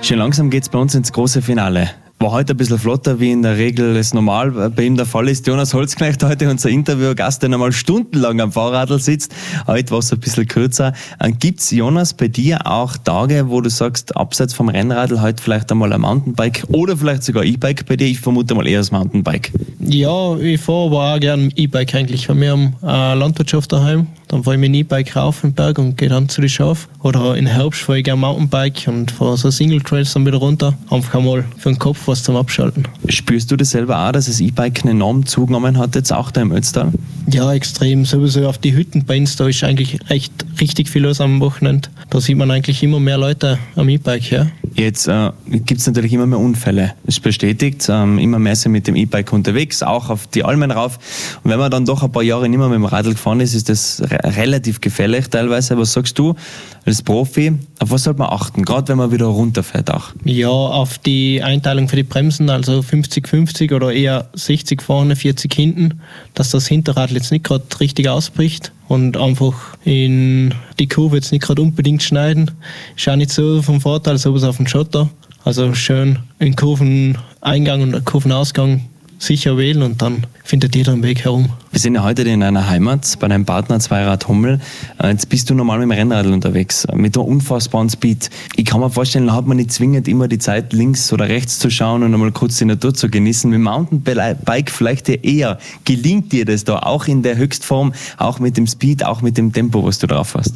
Schon langsam geht's bei uns ins große Finale. War heute ein bisschen flotter, wie in der Regel es normal bei ihm der Fall ist. Jonas Holzknecht heute unser Interviewgast, der einmal stundenlang am Fahrradl sitzt. Heute war es ein bisschen kürzer. Gibt's, Jonas, bei dir auch Tage, wo du sagst, abseits vom Rennradl heute vielleicht einmal ein Mountainbike oder vielleicht sogar E-Bike bei dir? Ich vermute mal eher das Mountainbike. Ja, ich fahre aber auch gerne E-Bike eigentlich. Wir haben eine Landwirtschaft daheim. Dann fahre ich mit dem E-Bike rauf den Berg und gehe dann zu den Schafen. Oder im Herbst fahre ich gerne Mountainbike und fahre so Single-Trails dann wieder runter. Einfach einmal für den Kopf was zum Abschalten. Spürst du das selber auch, dass das E-Bike einen enormen zugenommen hat, jetzt auch da im Ötztal? Ja, extrem. Sowieso auf die Hütten bei uns, da ist eigentlich echt richtig viel los am Wochenende. Da sieht man eigentlich immer mehr Leute am E-Bike her. Jetzt gibt es natürlich immer mehr Unfälle. Es ist bestätigt, immer mehr sind mit dem E-Bike unterwegs, auch auf die Almen rauf. Und wenn man dann doch ein paar Jahre nicht mehr mit dem Radl gefahren ist, ist das relativ gefährlich teilweise. Was sagst du als Profi, auf was sollte man achten, gerade wenn man wieder runterfährt auch? Ja, auf die Einteilung für die Bremsen, also 50-50 oder eher 60 vorne, 40 hinten, dass das Hinterrad jetzt nicht gerade richtig ausbricht und einfach in die Kurve jetzt nicht gerade unbedingt schneiden. Ist auch nicht so vom Vorteil, so was auf dem Schotter. Also schön in Kurveneingang und Kurvenausgang sicher wählen und dann findet jeder einen Weg herum. Wir sind ja heute in einer Heimat bei deinem Partner Zweirad Hummel. Jetzt bist du normal mit dem Rennradl unterwegs, mit einem unfassbaren Speed. Ich kann mir vorstellen, da hat man nicht zwingend immer die Zeit, links oder rechts zu schauen und einmal kurz die Natur zu genießen. Mit dem Mountainbike vielleicht eher. Gelingt dir das da auch in der Höchstform, auch mit dem Speed, auch mit dem Tempo, was du drauf hast?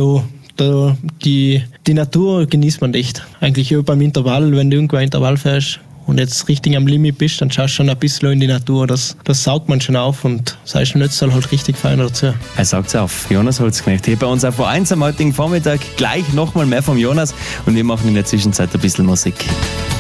Die Natur genießt man echt. Eigentlich auch beim Intervall, wenn du irgendwo ein Intervall fährst und jetzt richtig am Limit bist, dann schaust du schon ein bisschen in die Natur. Das saugt man schon auf und sei schon nicht soll halt richtig fein dazu. Er saugt's auf. Jonas Holzknecht hier bei uns auf Vor1 am heutigen Vormittag. Gleich nochmal mehr vom Jonas und wir machen in der Zwischenzeit ein bisschen Musik.